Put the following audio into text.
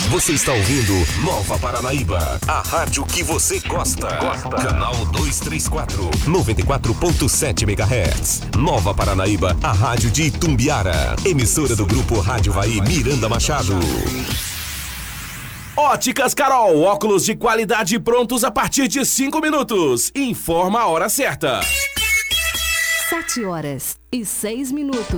Você está ouvindo Nova Paranaíba, a rádio que você gosta. Canal 234, 94.7 MHz. Nova Paranaíba, a rádio de Itumbiara. Emissora do Grupo Rádio Vai Miranda Machado. Óticas Carol, óculos de qualidade prontos a partir de 5 minutos. Informa a hora certa. 7h06.